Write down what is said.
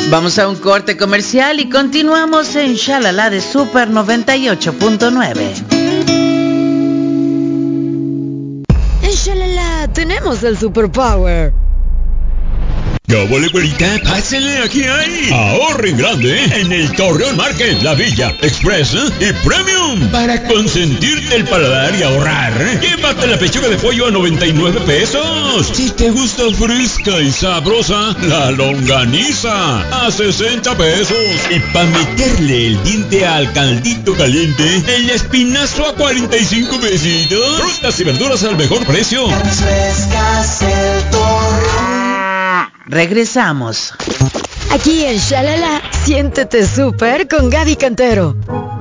Vamos a un corte comercial y continuamos en Shalala de Super 98.9. En Shalala tenemos el Superpower. ¿Qué huele, güerita? Pásenle, aquí hay. Ahorren grande en el Torreón Market, La Villa, Express y Premium. Para consentirte el paladar y ahorrar, llévate la pechuga de pollo a 99 pesos. Si te gusta fresca y sabrosa, la longaniza a 60 pesos. Y para meterle el diente al caldito caliente, el espinazo a 45 pesitos. Frutas y verduras al mejor precio. Carnes frescas, el Torreón. Regresamos. Aquí en Shalala, siéntete súper con Gaby Cantero.